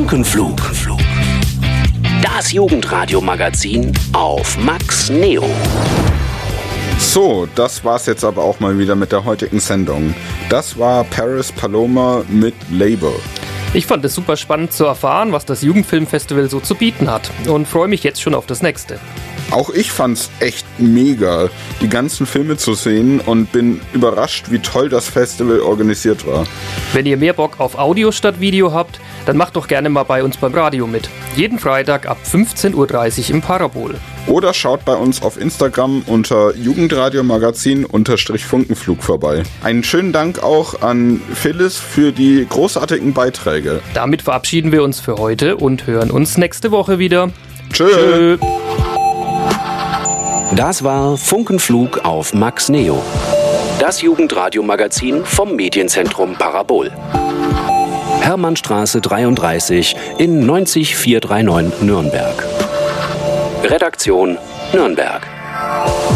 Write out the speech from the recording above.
Funkenflug. Das Jugendradio-Magazin auf Max Neo. So, das war's jetzt aber auch mal wieder mit der heutigen Sendung. Das war Paris Paloma mit Label. Ich fand es super spannend zu erfahren, was das Jugendfilmfestival so zu bieten hat und freue mich jetzt schon auf das nächste. Auch ich fand's echt mega, die ganzen Filme zu sehen und bin überrascht, wie toll das Festival organisiert war. Wenn ihr mehr Bock auf Audio statt Video habt, dann macht doch gerne mal bei uns beim Radio mit. Jeden Freitag ab 15:30 Uhr im Parabol. Oder schaut bei uns auf Instagram unter Jugendradio-Magazin_Funkenflug vorbei. Einen schönen Dank auch an Phyllis für die großartigen Beiträge. Damit verabschieden wir uns für heute und hören uns nächste Woche wieder. Tschö. Das war Funkenflug auf Max Neo. Das Jugendradio-Magazin vom Medienzentrum Parabol. Hermannstraße 33 in 90439 Nürnberg. Redaktion Nürnberg.